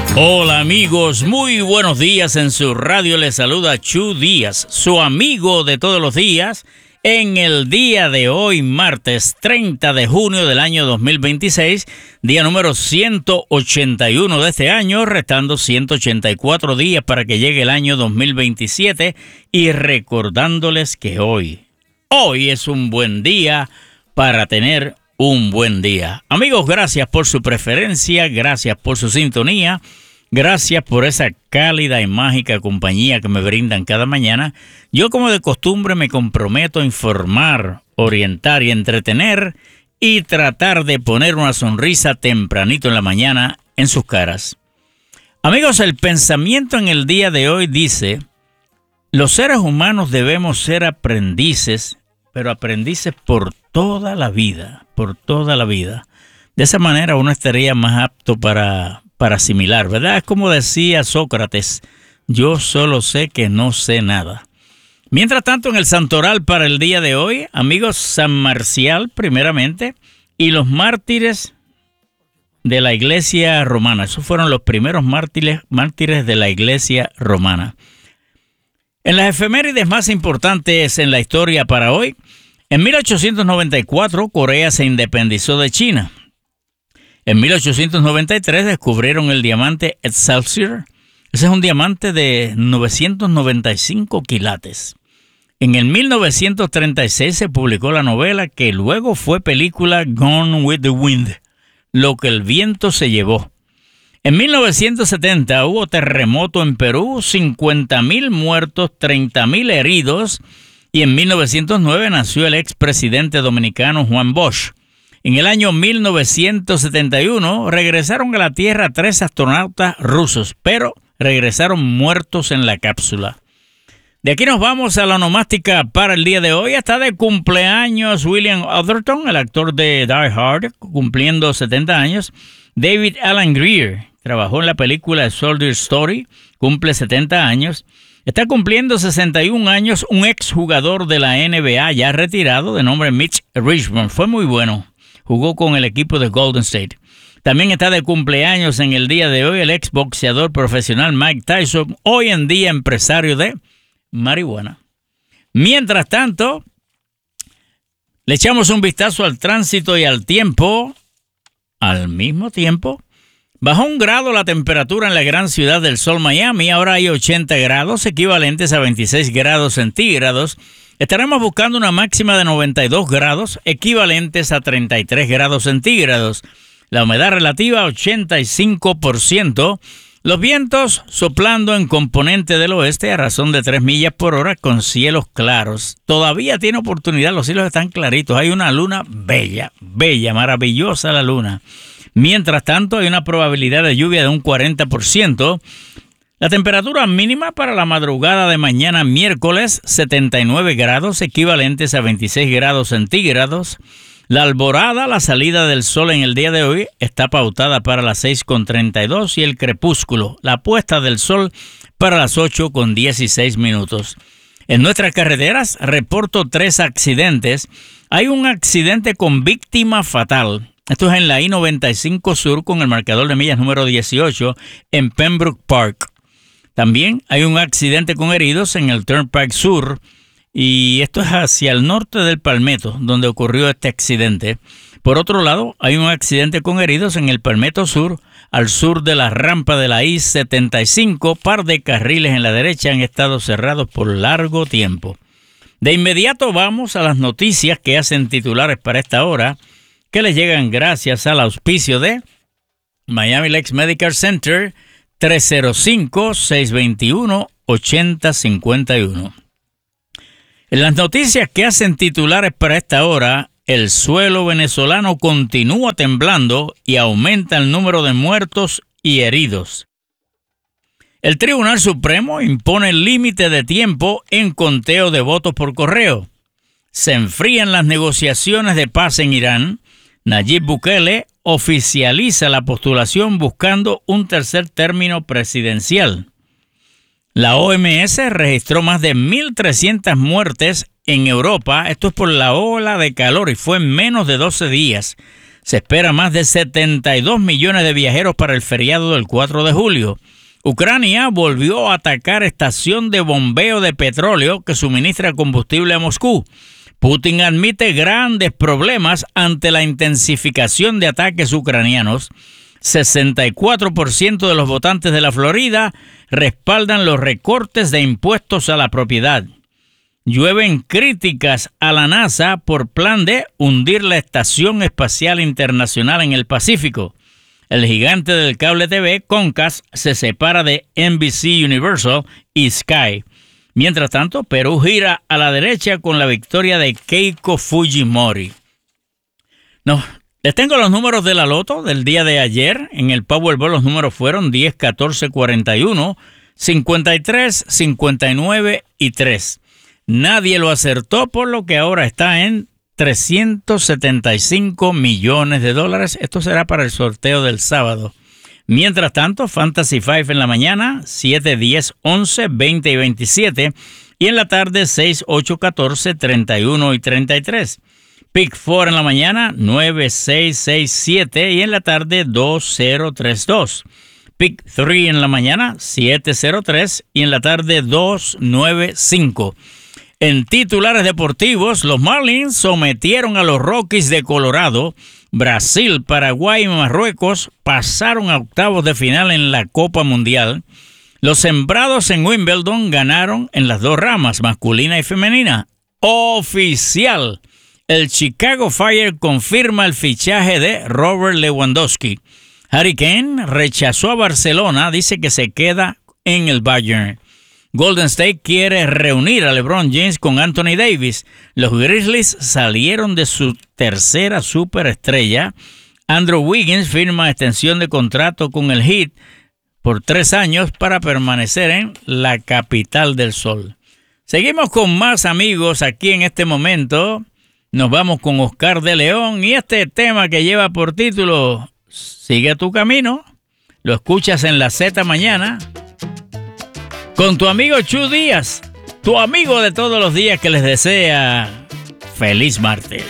Hola amigos, muy buenos días. En su radio les saluda Chu Díaz, su amigo de todos los días, en el día de hoy, martes 30 de junio del año 2026, día número 181 de este año, restando 184 días para que llegue el año 2027 y recordándoles que hoy es un buen día para tener un buen día. Amigos, gracias por su preferencia, gracias por su sintonía. Gracias por esa cálida y mágica compañía que me brindan cada mañana. Yo, como de costumbre, me comprometo a informar, orientar y entretener y tratar de poner una sonrisa tempranito en la mañana en sus caras. Amigos, el pensamiento en el día de hoy dice: los seres humanos debemos ser aprendices, pero aprendices por toda la vida, por toda la vida. De esa manera uno estaría más apto para asimilar, ¿verdad? Es como decía Sócrates: yo solo sé que no sé nada. Mientras tanto, en el santoral para el día de hoy, amigos, San Marcial primeramente y los mártires de la iglesia romana. Esos fueron los primeros mártires de la iglesia romana. En las efemérides más importantes en la historia para hoy, en 1894 Corea se independizó de China. En 1893 descubrieron el diamante Excelsior. Ese es un diamante de 995 quilates. En el 1936 se publicó la novela que luego fue película Gone with the Wind, Lo que el viento se llevó. En 1970 hubo terremoto en Perú, 50,000 muertos, 30,000 heridos. Y en 1909 nació el expresidente dominicano Juan Bosch. En el año 1971 regresaron a la Tierra 3 astronautas rusos, pero regresaron muertos en la cápsula. De aquí nos vamos a la onomástica para el día de hoy. Está de cumpleaños William Atherton, el actor de Die Hard, cumpliendo 70 años. David Alan Grier trabajó en la película Soldier Story, cumple 70 años. Está cumpliendo 61 años un exjugador de la NBA ya retirado de nombre Mitch Richmond. Fue muy bueno. Jugó con el equipo de Golden State. También está de cumpleaños en el día de hoy el exboxeador profesional Mike Tyson, hoy en día empresario de marihuana. Mientras tanto, le echamos un vistazo al tránsito y al tiempo. Al mismo tiempo, bajó 1 grado la temperatura en la gran ciudad del sol Miami. Ahora hay 80 grados, equivalentes a 26 grados centígrados. Estaremos buscando una máxima de 92 grados, equivalentes a 33 grados centígrados. La humedad relativa 85%. Los vientos soplando en componente del oeste a razón de 3 millas por hora con cielos claros. Todavía tiene oportunidad, los cielos están claritos. Hay una luna bella, maravillosa la luna. Mientras tanto, hay una probabilidad de lluvia de un 40%. La temperatura mínima para la madrugada de mañana miércoles, 79 grados, equivalentes a 26 grados centígrados. La alborada, la salida del sol en el día de hoy, está pautada para las 6:32 y el crepúsculo, la puesta del sol, para las 8:16 minutos. En nuestras carreteras reporto 3 accidentes. Hay un accidente con víctima fatal. Esto es en la I-95 Sur con el marcador de millas número 18 en Pembroke Park. También hay un accidente con heridos en el Turnpike Sur, y esto es hacia el norte del Palmetto, donde ocurrió este accidente. Por otro lado, hay un accidente con heridos en el Palmetto Sur, al sur de la rampa de la I-75. Par de carriles en la derecha han estado cerrados por largo tiempo. De inmediato vamos a las noticias que hacen titulares para esta hora, que les llegan gracias al auspicio de Miami Lakes Medical Center, 305-621-8051. En las noticias que hacen titulares para esta hora, el suelo venezolano continúa temblando y aumenta el número de muertos y heridos. El Tribunal Supremo impone el límite de tiempo en conteo de votos por correo. Se enfrían las negociaciones de paz en Irán. Nayib Bukele oficializa la postulación buscando un tercer término presidencial. La OMS registró más de 1.300 muertes en Europa. Esto es por la ola de calor y fue en menos de 12 días. Se espera más de 72 millones de viajeros para el feriado del 4 de julio. Ucrania volvió a atacar estación de bombeo de petróleo que suministra combustible a Moscú. Putin admite grandes problemas ante la intensificación de ataques ucranianos. 64% de los votantes de la Florida respaldan los recortes de impuestos a la propiedad. Llueven críticas a la NASA por plan de hundir la Estación Espacial Internacional en el Pacífico. El gigante del cable TV, Comcast, se separa de NBC Universal y Sky. Mientras tanto, Perú gira a la derecha con la victoria de Keiko Fujimori. Les tengo los números de la loto del día de ayer. En el Powerball los números fueron 10, 14, 41, 53, 59 y 3. Nadie lo acertó, por lo que ahora está en 375 millones de dólares. Esto será para el sorteo del sábado. Mientras tanto, Fantasy 5 en la mañana, 7, 10, 11, 20 y 27. Y en la tarde, 6, 8, 14, 31 y 33. Pick 4 en la mañana, 9, 6, 6, 7. Y en la tarde, 2, 0, 3, 2. Pick 3 en la mañana, 7, 0, 3. Y en la tarde, 2, 9, 5. En titulares deportivos, los Marlins sometieron a los Rockies de Colorado. Brasil, Paraguay y Marruecos pasaron a octavos de final en la Copa Mundial. Los sembrados en Wimbledon ganaron en las dos ramas, masculina y femenina. Oficial. El Chicago Fire confirma el fichaje de Robert Lewandowski. Harry Kane rechazó a Barcelona, dice que se queda en el Bayern. Golden State quiere reunir a LeBron James con Anthony Davis. Los Grizzlies salieron de su tercera superestrella. Andrew Wiggins firma extensión de contrato con el Heat por 3 años para permanecer en la capital del sol. Seguimos con más amigos aquí en este momento. Nos vamos con Oscar de León y este tema que lleva por título Sigue tu camino. Lo escuchas en la Z mañana. Con tu amigo Chu Díaz, tu amigo de todos los días que les desea feliz martes.